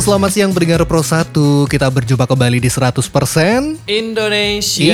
Selamat siang pendengar Pro 1, kita berjumpa kembali di 100% Indonesia.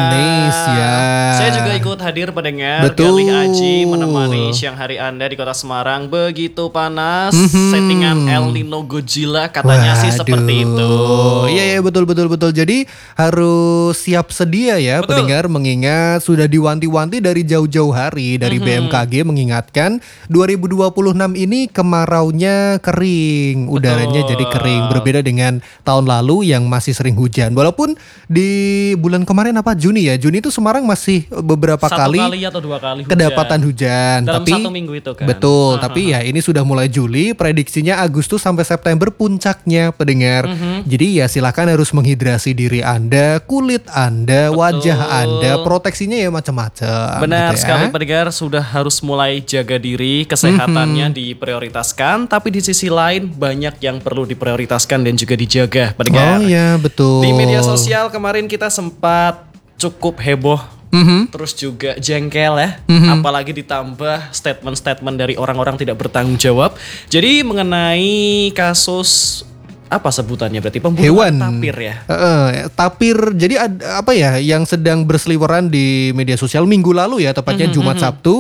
Saya juga ikut hadir pendengar. Betul. Galih Aji menemani siang hari Anda di kota Semarang. Begitu panas, settingan El Nino Godzilla katanya sih seperti itu. Iya betul. Jadi harus siap sedia ya pendengar, mengingat sudah diwanti-wanti dari jauh-jauh hari dari BMKG mengingatkan 2026 ini kemaraunya kering, udaranya jadi kering, berbeda dengan tahun lalu yang masih sering hujan. Walaupun di bulan kemarin Juni itu Semarang masih beberapa Satu kali atau dua kali kedapatan hujan. dalam tapi 1 minggu itu kan. Betul, tapi ya ini sudah mulai Juli, prediksinya Agustus sampai September puncaknya pendengar. Jadi ya silakan harus menghidrasi diri Anda, kulit Anda, wajah Anda, proteksinya ya macam-macam. Benar gitu ya. sekali pendengar, sudah harus mulai jaga diri, kesehatannya diprioritaskan. Tapi di sisi lain banyak yang perlu diprioritaskan dan juga dijaga pendengar. Oh iya betul. Di media sosial kemarin kita sempat cukup heboh, terus juga jengkel ya, apalagi ditambah statement-statement dari orang-orang tidak bertanggung jawab. Jadi mengenai kasus apa sebutannya, berarti pembunuhan tapir ya. Tapir, jadi yang sedang berseliweran di media sosial minggu lalu ya, tepatnya Jumat Sabtu,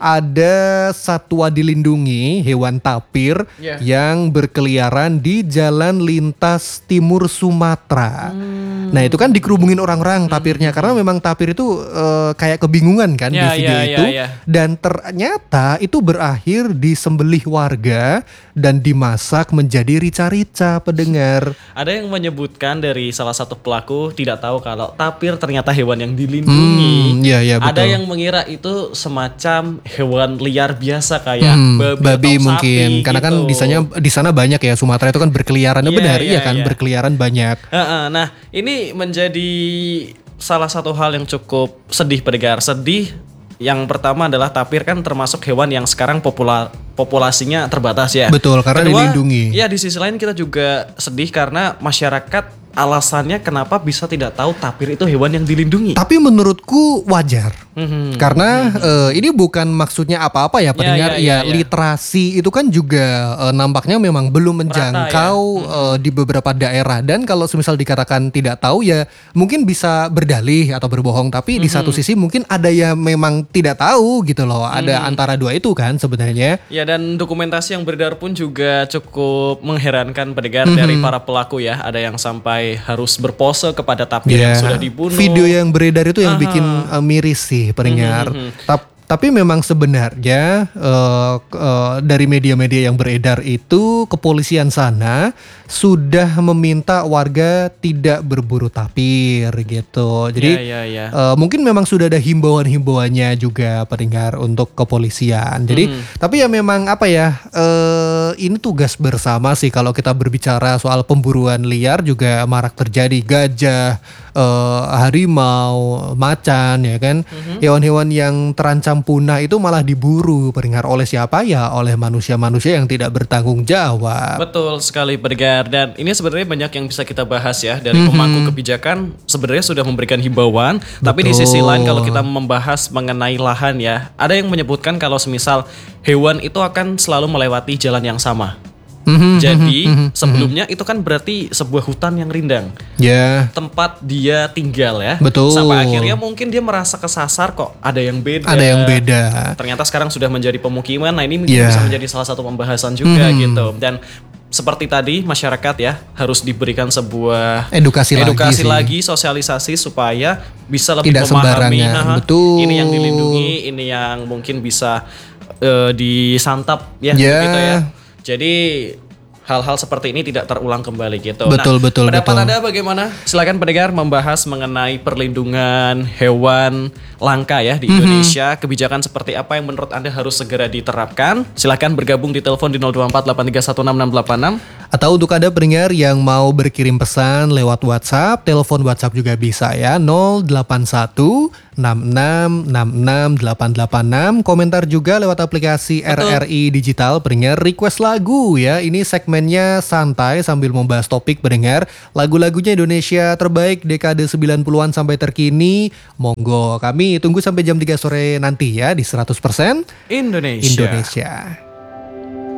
ada satwa dilindungi hewan tapir yang berkeliaran di jalan lintas timur Sumatera. Nah itu kan dikerubungin orang-orang tapirnya, karena memang tapir itu kayak kebingungan kan di video itu. Dan ternyata itu berakhir disembelih warga dan dimasak menjadi rica-rica pendengar. Ada yang menyebutkan dari salah satu pelaku tidak tahu kalau tapir ternyata hewan yang dilindungi. Iya, betul. Ada yang mengira itu semacam hewan liar biasa kayak babi atau mungkin, sapi, karena kan gitu. di sana banyak ya, Sumatera itu kan berkeliaran. Benar, kan berkeliaran banyak. Nah ini menjadi salah satu hal yang cukup sedih pendengar. Sedih yang pertama adalah tapir kan termasuk hewan yang sekarang populasinya terbatas ya. Betul, karena Kedua, dilindungi. ya di sisi lain kita juga sedih karena masyarakat alasannya kenapa bisa tidak tahu tapir itu hewan yang dilindungi. Tapi menurutku wajar. Karena ini bukan maksudnya apa-apa ya pendengar. Literasi itu kan juga nampaknya memang belum menjangkau di beberapa daerah. Dan kalau semisal dikatakan tidak tahu ya mungkin bisa berdalih atau berbohong. Tapi di satu sisi mungkin ada yang memang tidak tahu gitu loh. Ada antara dua itu kan sebenarnya. Ya, dan dokumentasi yang beredar pun juga cukup mengherankan pendengar dari para pelaku ya. Ada yang sampai harus berpose kepada tapir yang sudah dibunuh. Video yang beredar itu yang bikin miris sih pendengar. Tapi memang sebenarnya dari media-media yang beredar itu, kepolisian sana sudah meminta warga tidak berburu tapir gitu. Jadi mungkin memang sudah ada himbauan-himbauannya juga pendengar untuk kepolisian. Jadi tapi ya memang ini tugas bersama sih kalau kita berbicara soal pemburuan liar juga marak terjadi. Gajah, harimau, macan ya kan. Hewan-hewan yang terancam punah itu malah diburu pendengar oleh siapa ya? Oleh manusia-manusia yang tidak bertanggung jawab. Betul sekali pendengar, dan ini sebenarnya banyak yang bisa kita bahas ya. Dari pemangku kebijakan sebenarnya sudah memberikan himbauan. Tapi di sisi lain kalau kita membahas mengenai lahan ya, ada yang menyebutkan kalau semisal hewan itu akan selalu melewati jalan yang sama. Jadi sebelumnya itu kan berarti sebuah hutan yang rindang, tempat dia tinggal ya. Betul. Sampai akhirnya mungkin dia merasa kesasar, kok ada yang beda. Ternyata sekarang sudah menjadi pemukiman. Nah ini mungkin bisa menjadi salah satu pembahasan juga gitu. Dan seperti tadi masyarakat ya harus diberikan sebuah edukasi lagi, sosialisasi supaya bisa lebih memahami. Betul. Ini yang dilindungi, ini yang mungkin bisa disantap ya, gitu ya. Jadi hal-hal seperti ini tidak terulang kembali gitu. Betul. Pendapat Anda bagaimana? Silakan pendengar membahas mengenai perlindungan hewan langka ya di Indonesia. Kebijakan seperti apa yang menurut Anda harus segera diterapkan? Silakan bergabung di telepon di 02483166686. Atau untuk Anda pendengar yang mau berkirim pesan lewat WhatsApp, telepon WhatsApp juga bisa ya, 08166668886. Komentar juga lewat aplikasi RRI Digital pendengar. Request lagu ya, ini segmennya santai sambil membahas topik pendengar. Lagu-lagunya Indonesia terbaik dekade 90-an sampai terkini. Monggo, kami tunggu sampai jam 3 sore nanti ya di 100% Indonesia.